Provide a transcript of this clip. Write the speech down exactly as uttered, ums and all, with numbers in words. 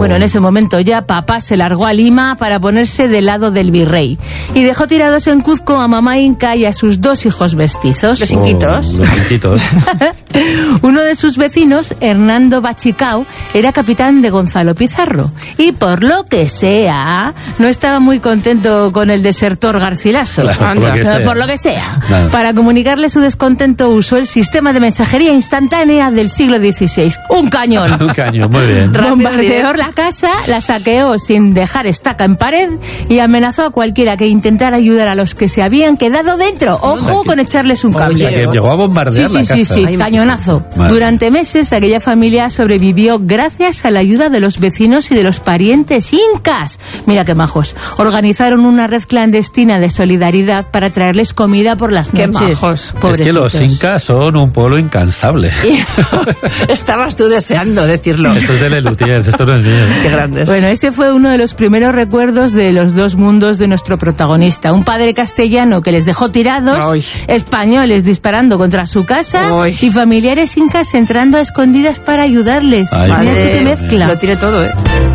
Bueno, en ese momento ya papá se largó a Lima para ponerse del lado del virrey y dejó tirados en Cuzco a mamá inca y a sus dos hijos mestizos. Los inquitos. Oh, los inquitos. Uno de sus vecinos, Hernando Bachicao, era capitán de Gonzalo Pizarro y por lo que sea no estaba muy contento con el desertor Garcilaso. Claro, por lo que sea. Por lo que sea. Nada. Para comunicarle su descontento usó el sistema de mensajería instantánea del siglo dieciséis. Un cañón. Un caño, muy bien. Bombardeó la casa, la saqueó sin dejar estaca en pared y amenazó a cualquiera que intentara ayudar a los que se habían quedado dentro. Ojo con echarles un O cable. sea, que llegó a bombardear Sí, la sí, casa. sí, sí, cañonazo. Madre. Durante meses aquella familia sobrevivió gracias a la ayuda de los vecinos y de los parientes incas. Mira qué majos. Organizaron una red clandestina de solidaridad para traerles comida por las Qué noches. majos. Es que los Pobrecitos. incas son un pueblo incansable. Estabas tú deseando decirlo. Esto es de Lelutiers, esto no es mío. Qué grandes. Bueno, ese fue uno de los primeros recuerdos de los dos mundos de nuestro protagonista. Un padre castellano que les dejó tirados, Ay. españoles disparando contra su casa Ay. y familiares incas entrando a escondidas para ayudarles. Ay, Mira tú Madre, qué mezcla. lo tiene todo, ¿eh?